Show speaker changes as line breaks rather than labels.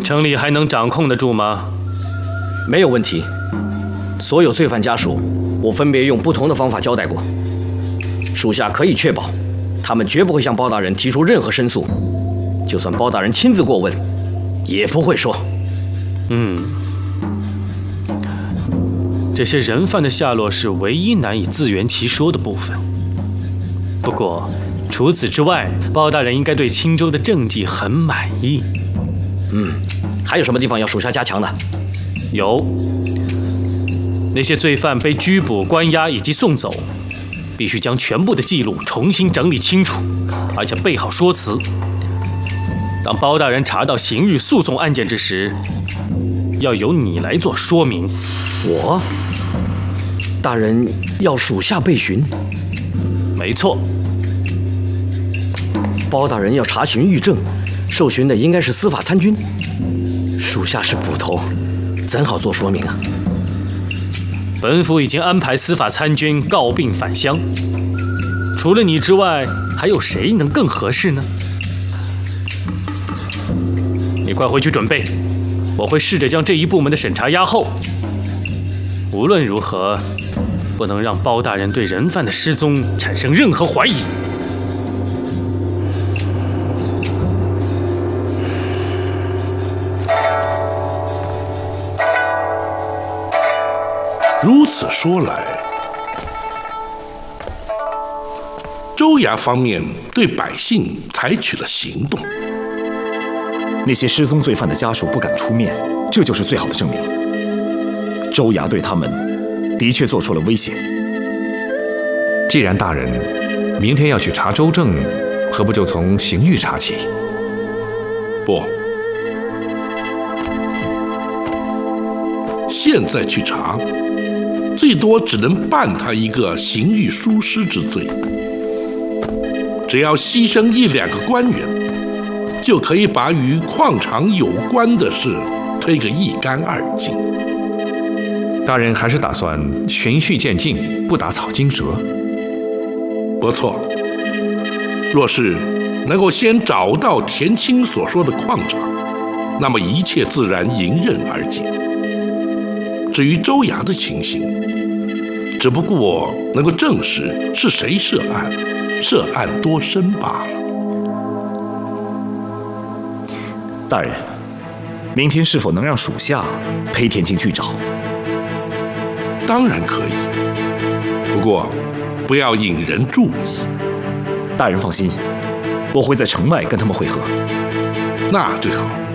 城里还能掌控得住吗？
没有问题。所有罪犯家属，我分别用不同的方法交代过，属下可以确保，他们绝不会向包大人提出任何申诉，就算包大人亲自过问，也不会说。
这些人犯的下落是唯一难以自圆其说的部分。不过，除此之外，包大人应该对青州的政绩很满意。
还有什么地方要属下加强的？
有，那些罪犯被拘捕、关押以及送走，必须将全部的记录重新整理清楚，而且备好说辞。当包大人查到刑狱诉讼案件之时，要由你来做说明。
我？大人要属下备询？
没错。
包大人要查询狱政，受询的应该是司法参军，属下是捕头，怎好做说明啊？
本府已经安排司法参军告病返乡，除了你之外，还有谁能更合适呢？你快回去准备，我会试着将这一部门的审查压后。无论如何，不能让包大人对人犯的失踪产生任何怀疑。
如此说来，州衙方面对百姓采取了行动。
那些失踪罪犯的家属不敢出面，这就是最好的证明。州衙对他们的确做出了威胁。
既然大人明天要去查州政，何不就从刑狱查起？
不，现在去查，最多只能办他一个刑狱疏失之罪。只要牺牲1-2个官员，就可以把与矿场有关的事推个一干二净。
大人还是打算循序渐进，不打草惊蛇。
不错，若是能够先找到田青所说的矿场，那么一切自然迎刃而解。至于州衙的情形，只不过能够证实是谁涉案，涉案多深罢了。
大人，明天是否能让属下陪田青去找？
当然可以，不过不要引人注意。
大人放心，我会在城外跟他们会合。
那最好。